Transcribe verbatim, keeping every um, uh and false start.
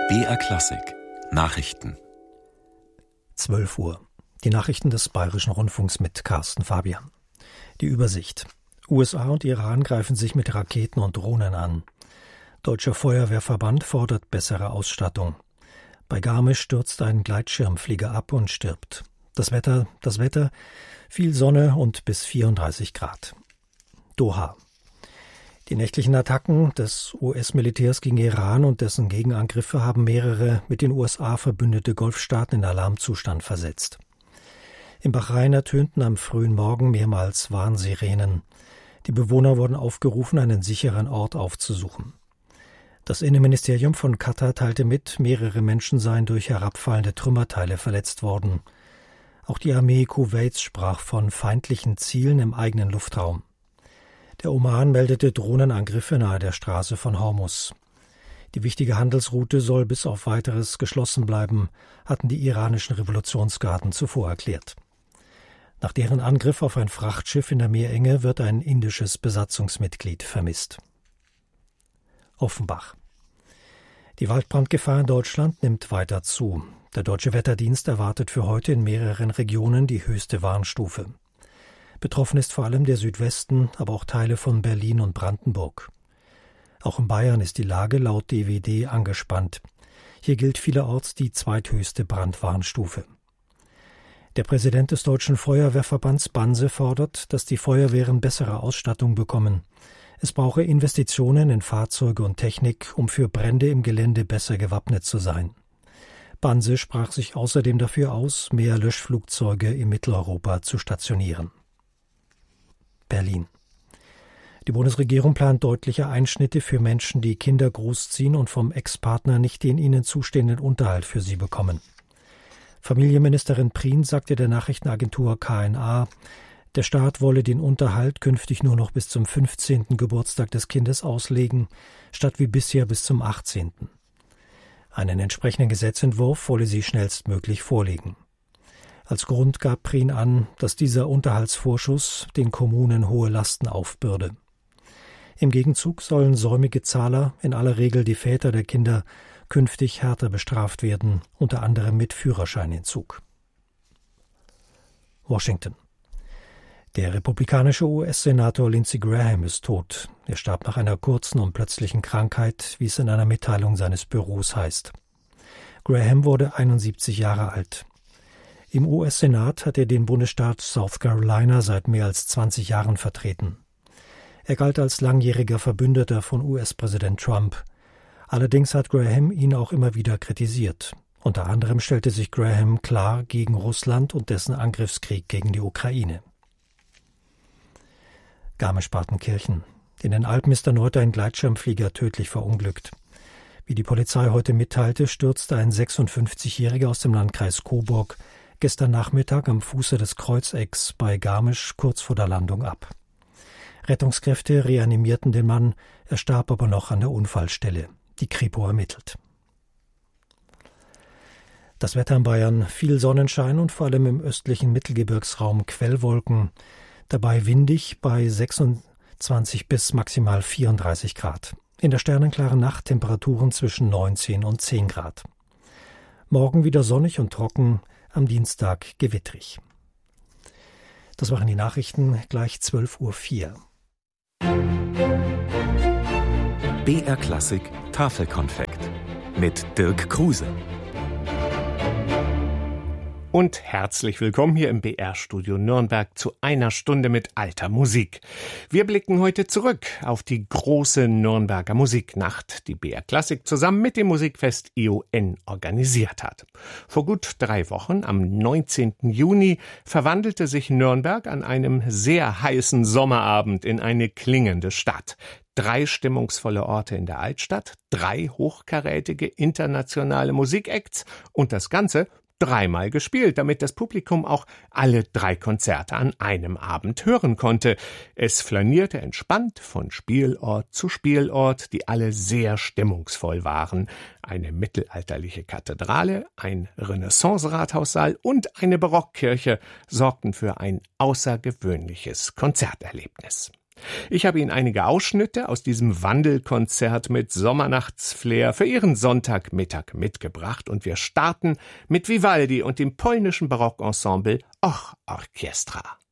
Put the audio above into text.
B R Klassik Nachrichten. zwölf Uhr. Die Nachrichten des Bayerischen Rundfunks mit Carsten Fabian. Die Übersicht. U S A und Iran greifen sich mit Raketen und Drohnen an. Deutscher Feuerwehrverband fordert bessere Ausstattung. Bei Garmisch stürzt ein Gleitschirmflieger ab und stirbt. Das Wetter, das Wetter, viel Sonne und bis vierunddreißig Grad. Doha. Die nächtlichen Attacken des U S-Militärs gegen Iran und dessen Gegenangriffe haben mehrere mit den U S A verbündete Golfstaaten in Alarmzustand versetzt. Im Bahrain ertönten am frühen Morgen mehrmals Warnsirenen. Die Bewohner wurden aufgerufen, einen sicheren Ort aufzusuchen. Das Innenministerium von Katar teilte mit, mehrere Menschen seien durch herabfallende Trümmerteile verletzt worden. Auch die Armee Kuwaits sprach von feindlichen Zielen im eigenen Luftraum. Der Oman meldete Drohnenangriffe nahe der Straße von Hormuz. Die wichtige Handelsroute soll bis auf Weiteres geschlossen bleiben, hatten die iranischen Revolutionsgarden zuvor erklärt. Nach deren Angriff auf ein Frachtschiff in der Meerenge wird ein indisches Besatzungsmitglied vermisst. Offenbach. Die Waldbrandgefahr in Deutschland nimmt weiter zu. Der Deutsche Wetterdienst erwartet für heute in mehreren Regionen die höchste Warnstufe. Betroffen ist vor allem der Südwesten, aber auch Teile von Berlin und Brandenburg. Auch in Bayern ist die Lage laut D W D angespannt. Hier gilt vielerorts die zweithöchste Brandwarnstufe. Der Präsident des Deutschen Feuerwehrverbands Banse fordert, dass die Feuerwehren bessere Ausstattung bekommen. Es brauche Investitionen in Fahrzeuge und Technik, um für Brände im Gelände besser gewappnet zu sein. Banse sprach sich außerdem dafür aus, mehr Löschflugzeuge in Mitteleuropa zu stationieren. Berlin. Die Bundesregierung plant deutliche Einschnitte für Menschen, die Kinder großziehen und vom Ex-Partner nicht den ihnen zustehenden Unterhalt für sie bekommen. Familienministerin Prien sagte der Nachrichtenagentur K N A, der Staat wolle den Unterhalt künftig nur noch bis zum fünfzehnten Geburtstag des Kindes auslegen, statt wie bisher bis zum achtzehnten Einen entsprechenden Gesetzentwurf wolle sie schnellstmöglich vorlegen. Als Grund gab Prien an, dass dieser Unterhaltsvorschuss den Kommunen hohe Lasten aufbürde. Im Gegenzug sollen säumige Zahler, in aller Regel die Väter der Kinder, künftig härter bestraft werden, unter anderem mit Führerscheinentzug. Washington. Der republikanische U S-Senator Lindsey Graham ist tot. Er starb nach einer kurzen und plötzlichen Krankheit, wie es in einer Mitteilung seines Büros heißt. Graham wurde einundsiebzig Jahre alt. Im U S-Senat hat er den Bundesstaat South Carolina seit mehr als zwanzig Jahren vertreten. Er galt als langjähriger Verbündeter von U S-Präsident Trump. Allerdings hat Graham ihn auch immer wieder kritisiert. Unter anderem stellte sich Graham klar gegen Russland und dessen Angriffskrieg gegen die Ukraine. Garmisch-Partenkirchen. In den Alpen ist erneut ein Gleitschirmflieger tödlich verunglückt. Wie die Polizei heute mitteilte, stürzte ein sechsundfünfzigjähriger aus dem Landkreis Coburg gestern Nachmittag am Fuße des Kreuzecks bei Garmisch kurz vor der Landung ab. Rettungskräfte reanimierten den Mann, er starb aber noch an der Unfallstelle. Die Kripo ermittelt. Das Wetter in Bayern: viel Sonnenschein und vor allem im östlichen Mittelgebirgsraum Quellwolken. Dabei windig bei sechsundzwanzig bis maximal vierunddreißig Grad. In der sternenklaren Nacht Temperaturen zwischen neunzehn und zehn Grad. Morgen wieder sonnig und trocken, am Dienstag gewittrig. Das waren die Nachrichten, gleich zwölf Uhr vier. B R Klassik Tafelkonfekt mit Dirk Kruse. Und herzlich willkommen hier im B R-Studio Nürnberg zu einer Stunde mit alter Musik. Wir blicken heute zurück auf die große Nürnberger Musiknacht, die B R Klassik zusammen mit dem Musikfest I O N organisiert hat. Vor gut drei Wochen, am neunzehnten Juni, verwandelte sich Nürnberg an einem sehr heißen Sommerabend in eine klingende Stadt. Drei stimmungsvolle Orte in der Altstadt, drei hochkarätige internationale Musikacts und das Ganze dreimal gespielt, damit das Publikum auch alle drei Konzerte an einem Abend hören konnte. Es flanierte entspannt von Spielort zu Spielort, die alle sehr stimmungsvoll waren. Eine mittelalterliche Kathedrale, ein Renaissance-Rathaussaal und eine Barockkirche sorgten für ein außergewöhnliches Konzerterlebnis. Ich habe Ihnen einige Ausschnitte aus diesem Wandelkonzert mit Sommernachtsflair für Ihren Sonntagmittag mitgebracht und wir starten mit Vivaldi und dem polnischen Barockensemble Och Orchestra.